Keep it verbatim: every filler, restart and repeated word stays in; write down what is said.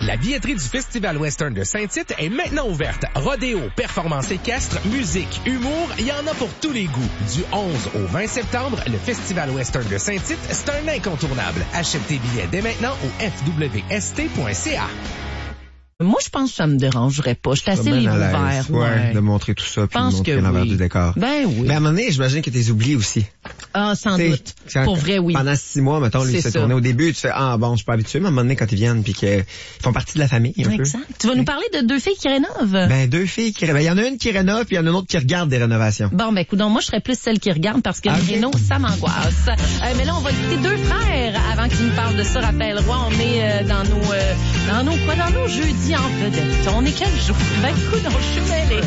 La billetterie du Festival Western de Saint-Tite est maintenant ouverte. Rodéo, performances équestres, musique, humour, il y en a pour tous les goûts. Du onze au vingt septembre, le Festival Western de Saint-Tite, c'est un incontournable. Achète tes billets dès maintenant au f w s t point c a. Moi, je pense que ça me dérangerait pas. Je suis assez livre ouvert. Ouais, ouais, de montrer tout ça, puis de montrer l'envers oui. du décor. Ben oui. Mais à un moment donné, j'imagine que t'es oublié aussi. Ah, sans T'sais, doute. Pour vrai, oui. Pendant six mois, mettons, lui, s'est tourné. Au début, tu fais, ah, bon, je suis pas habitué, mais à un moment donné, quand ils viennent, puis qu'ils font partie de la famille, un exact. peu. Tu vas nous parler de deux filles qui rénovent? Ben, deux filles qui rénovent. Il y en a une qui rénove, puis il y en a une autre qui regarde des rénovations. Bon, ben, écoute, moi, je serais plus celle qui regarde parce que okay. les rénaux, ça m'angoisse. Euh, mais là, on va écouter deux frères avant qu'ils nous parlent de ça. Raphaël Roy, on est euh, dans nos, euh, dans nos, quoi, dans nos jeudis en vedette. On est quel jour? Ben, écoute, on je suis mêlée.